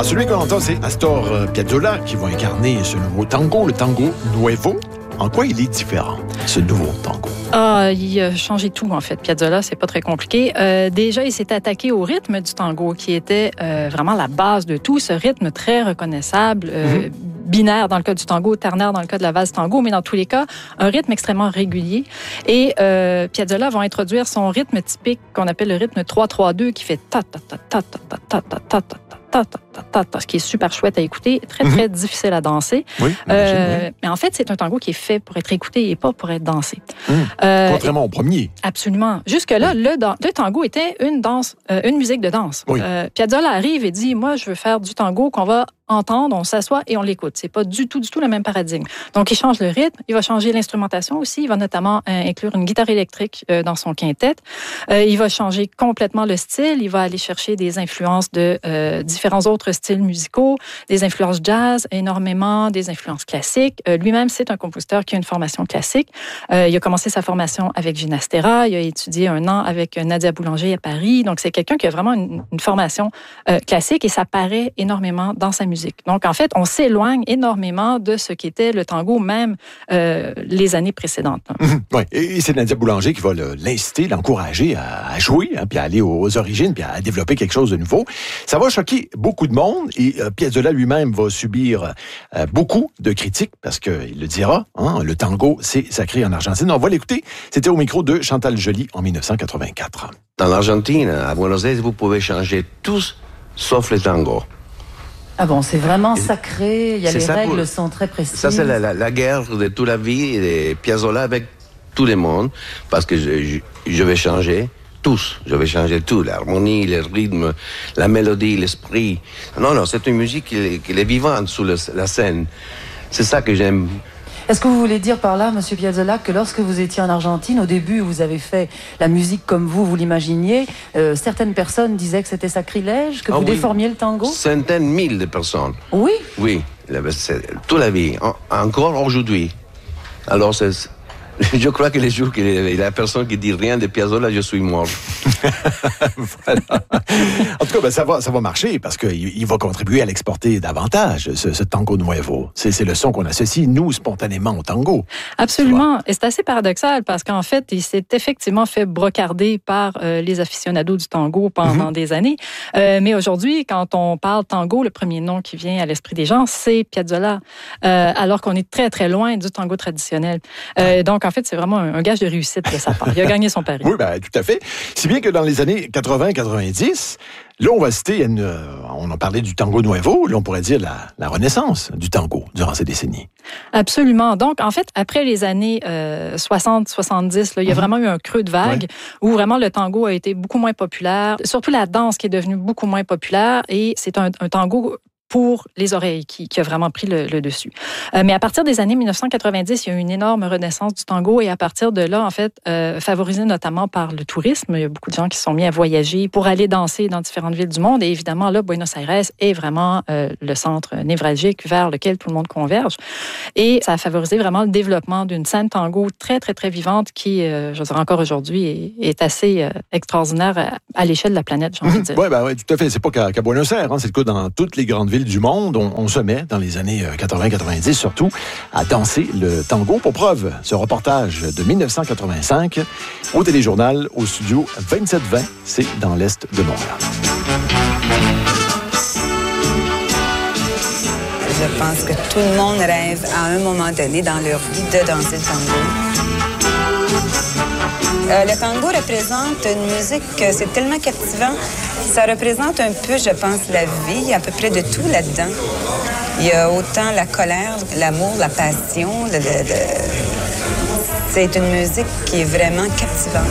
Alors, celui qu'on entend, c'est Astor Piazzolla qui va incarner ce nouveau tango, le tango nuevo. En quoi il est différent, ce nouveau tango? Il a changé tout, en fait. Piazzolla, c'est pas très compliqué. Déjà, il s'est attaqué au rythme du tango, qui était vraiment la base de tout. Ce rythme très reconnaissable, binaire dans le cas du tango, ternaire dans le cas de la valse tango, mais dans tous les cas, un rythme extrêmement régulier. Et Piazzolla va introduire son rythme typique qu'on appelle le rythme 3-3-2, qui fait ce qui est super chouette à écouter, très, très difficile à danser. Oui, mais en fait, c'est un tango qui est fait pour être écouté et pas pour être dansé. Contrairement au premier. Absolument. Jusque-là, le tango était une musique de danse. Oui. Piazzolla arrive et dit, moi, je veux faire du tango qu'on va entendre, on s'assoit et on l'écoute. C'est pas du tout le même paradigme. Donc, il change le rythme, il va changer l'instrumentation aussi. Il va notamment inclure une guitare électrique dans son quintet. Il va changer complètement le style. Il va aller chercher des influences de différents autres styles musicaux, des influences jazz, énormément, des influences classiques. Lui-même, c'est un compositeur qui a une formation classique. Il a commencé sa formation avec Ginastera. Il a étudié 1 an avec Nadia Boulanger à Paris. Donc, c'est quelqu'un qui a vraiment une formation classique et ça paraît énormément dans sa musique. Donc, en fait, on s'éloigne énormément de ce qu'était le tango, même les années précédentes. Oui, et c'est Nadia Boulanger qui va l'inciter, l'encourager à jouer, puis à aller aux origines, puis à développer quelque chose de nouveau. Ça va choquer beaucoup de monde et Piazzolla lui-même va subir beaucoup de critiques parce qu'il le dira, le tango, c'est sacré en Argentine. On va l'écouter. C'était au micro de Chantal Joly en 1984. Dans l'Argentine, à Buenos Aires, vous pouvez changer tous sauf le tango. Ah bon, c'est vraiment sacré, les règles sont très précises. Ça, c'est la guerre de toute la vie de Piazzolla avec tout le monde, parce que je vais changer tous, je vais changer tout, l'harmonie, le rythme, la mélodie, l'esprit. Non, c'est une musique qui est vivante sur la scène. C'est ça que j'aime. Est-ce que vous voulez dire par là, Monsieur Piazzolla, que lorsque vous étiez en Argentine, au début, vous avez fait la musique comme vous l'imaginiez, certaines personnes disaient que c'était sacrilège, que vous déformiez le tango? Centaines, mille de personnes. Oui? Oui, c'est toute la vie, encore aujourd'hui. Alors, je crois que les jours que la personne qui dit rien de Piazzolla, je suis mort. Voilà. En tout cas, ça va marcher parce qu'il va contribuer à l'exporter davantage, ce tango nuevo. C'est le son qu'on associe, nous, spontanément au tango. Absolument. Et c'est assez paradoxal parce qu'en fait, il s'est effectivement fait brocarder par les aficionados du tango pendant des années. Mais aujourd'hui, quand on parle tango, le premier nom qui vient à l'esprit des gens, c'est Piazzolla. Alors qu'on est très, très loin du tango traditionnel. Donc, en fait, c'est vraiment un gage de réussite de sa part. Il a gagné son pari. Oui, tout à fait. Si bien que dans les années 80-90, là, on va citer, on en parlait du tango nuevo, là, on pourrait dire la renaissance du tango durant ces décennies. Absolument. Donc, en fait, après les années 60-70, il y a vraiment eu un creux de vague où vraiment le tango a été beaucoup moins populaire, surtout la danse qui est devenue beaucoup moins populaire et c'est un tango pour les oreilles qui a vraiment pris le dessus. Mais à partir des années 1990, il y a eu une énorme renaissance du tango et à partir de là, en fait, favorisé notamment par le tourisme, il y a beaucoup de gens qui se sont mis à voyager pour aller danser dans différentes villes du monde et évidemment, là, Buenos Aires est vraiment le centre névralgique vers lequel tout le monde converge. Et ça a favorisé vraiment le développement d'une scène tango très, très, très vivante qui, je veux dire, encore aujourd'hui, est assez extraordinaire à l'échelle de la planète, j'ai envie de dire. Oui, tout à fait. C'est pas qu'à Buenos Aires, c'est le cas dans toutes les grandes villes du monde. On se met, dans les années 80-90 surtout, à danser le tango. Pour preuve, ce reportage de 1985 au Téléjournal, au studio 2720, c'est dans l'Est de Montréal. Je pense que tout le monde rêve à un moment donné dans leur vie de danser le tango. Le tango représente une musique, c'est tellement captivant. Ça représente un peu, je pense, la vie. Il y a à peu près de tout là-dedans. Il y a autant la colère, l'amour, la passion. C'est une musique qui est vraiment captivante.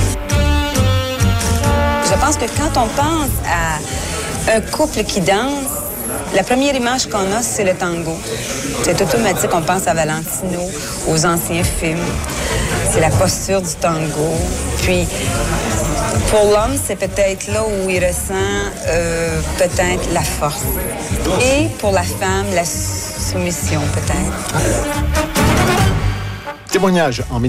Je pense que quand on pense à un couple qui danse, la première image qu'on a, c'est le tango. C'est automatique, on pense à Valentino, aux anciens films. C'est la posture du tango. Puis, pour l'homme, c'est peut-être là où il ressent peut-être la force. Et pour la femme, la soumission, peut-être. Témoignage en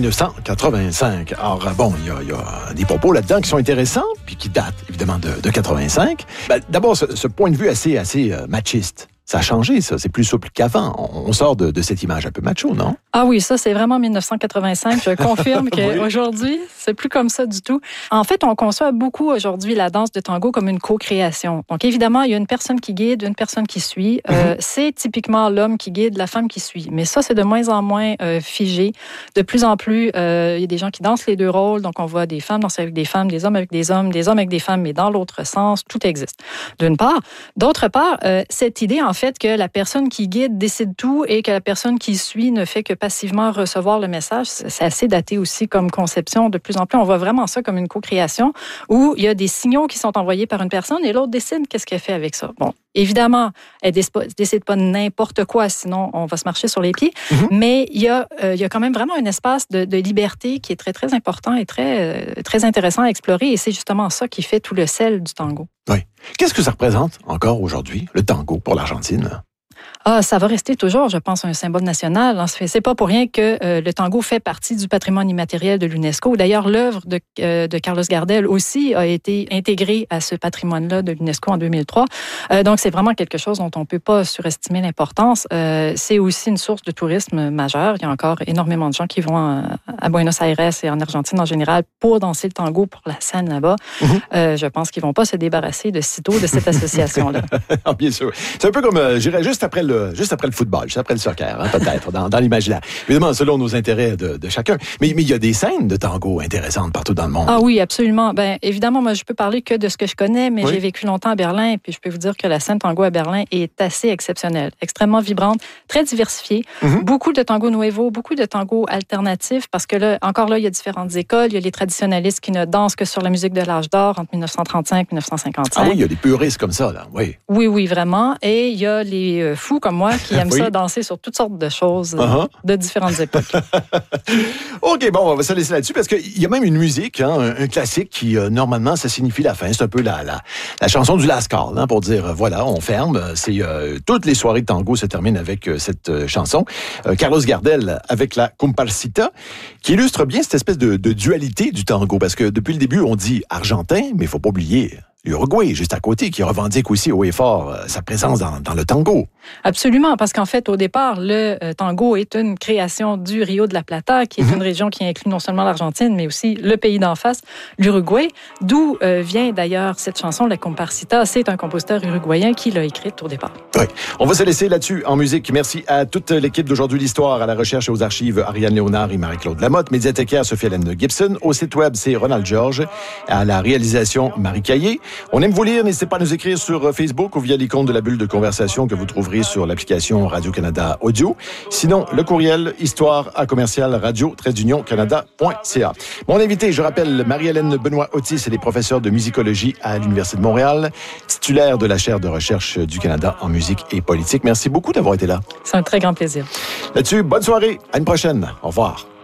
1985. Alors, bon, il y a des propos là-dedans qui sont intéressants, puis qui datent évidemment de 85. D'abord, ce point de vue assez machiste. Ça a changé, ça. C'est plus souple qu'avant. On sort de cette image un peu macho, non? Ah oui, ça, c'est vraiment 1985. Je confirme qu'aujourd'hui, c'est plus comme ça du tout. En fait, on conçoit beaucoup aujourd'hui la danse de tango comme une co-création. Donc, évidemment, il y a une personne qui guide, une personne qui suit. C'est typiquement l'homme qui guide, la femme qui suit. Mais ça, c'est de moins en moins figé. De plus en plus, il y a des gens qui dansent les deux rôles. Donc, on voit des femmes danser avec des femmes, des hommes avec des hommes avec des femmes, mais dans l'autre sens, tout existe. D'une part. D'autre part, cette idée, en fait, que la personne qui guide décide tout et que la personne qui suit ne fait que passivement recevoir le message, c'est assez daté aussi comme conception. De plus en plus, on voit vraiment ça comme une co-création où il y a des signaux qui sont envoyés par une personne et l'autre décide qu'est-ce qu'elle fait avec ça. Bon, évidemment, elle décide pas n'importe quoi, sinon on va se marcher sur les pieds, mais il y a quand même vraiment un espace de liberté qui est très, très important et très, très intéressant à explorer et c'est justement ça qui fait tout le sel du tango. Oui. Qu'est-ce que ça représente encore aujourd'hui, le tango, pour l'Argentine? Ah, ça va rester toujours, je pense, un symbole national. C'est pas pour rien que le tango fait partie du patrimoine immatériel de l'UNESCO. D'ailleurs, l'œuvre de Carlos Gardel aussi a été intégrée à ce patrimoine-là de l'UNESCO en 2003. Donc, c'est vraiment quelque chose dont on peut pas surestimer l'importance. C'est aussi une source de tourisme majeur. Il y a encore énormément de gens qui vont à Buenos Aires et en Argentine en général pour danser le tango pour la scène là-bas. Je pense qu'ils vont pas se débarrasser de sitôt de cette association-là. Ah, bien sûr. C'est un peu comme, j'irais juste après le football, juste après le soccer, hein, peut-être, dans l'imaginaire. Évidemment, selon nos intérêts de chacun. Mais il y a des scènes de tango intéressantes partout dans le monde. Ah oui, absolument. Ben, évidemment, moi, je peux parler que de ce que je connais, mais j'ai vécu longtemps à Berlin, et puis je peux vous dire que la scène tango à Berlin est assez exceptionnelle, extrêmement vibrante, très diversifiée. Beaucoup de tango nuevo, beaucoup de tango alternatif, parce que là, encore là, il y a différentes écoles. Il y a les traditionnalistes qui ne dansent que sur la musique de l'âge d'or entre 1935 et 1955. Ah oui, il y a des puristes comme ça, là, oui. Oui, vraiment. Et il y a les fous comme moi qui aiment ça danser sur toutes sortes de choses de différentes époques. OK, bon, on va se laisser là-dessus parce qu'il y a même une musique, hein, un classique qui, normalement, ça signifie la fin. C'est un peu la chanson du last call, hein, pour dire, voilà, on ferme. C'est toutes les soirées de tango se terminent avec cette chanson. Carlos Gardel avec la Comparsita, qui illustre bien cette espèce de dualité du tango parce que depuis le début, on dit argentin, mais il faut pas oublier l'Uruguay, juste à côté, qui revendique aussi haut et fort sa présence dans le tango. Absolument, parce qu'en fait, au départ, le tango est une création du Rio de la Plata, qui est une région qui inclut non seulement l'Argentine, mais aussi le pays d'en face, l'Uruguay, d'où vient d'ailleurs cette chanson, La Comparsita. C'est un compositeur uruguayen qui l'a écrite au départ. Oui, on va se laisser là-dessus en musique. Merci à toute l'équipe d'Aujourd'hui l'Histoire, à la recherche et aux archives, Ariane Léonard et Marie-Claude Lamotte, médiathécaire Sophie-Hélène Gibson, au site web, c'est Ronald Georges, à la réalisation, Marie Caillé. On aime vous lire, n'hésitez pas à nous écrire sur Facebook ou via les comptes de la bulle de conversation que vous trouverez sur l'application Radio-Canada Audio. Sinon, le courriel histoire@radio-canada.ca. Mon invité, je rappelle, Marie-Hélène Benoît-Otis, elle est professeure de musicologie à l'Université de Montréal, titulaire de la chaire de recherche du Canada en musique et politique. Merci beaucoup d'avoir été là. C'est un très grand plaisir. Là-dessus, bonne soirée. À une prochaine. Au revoir.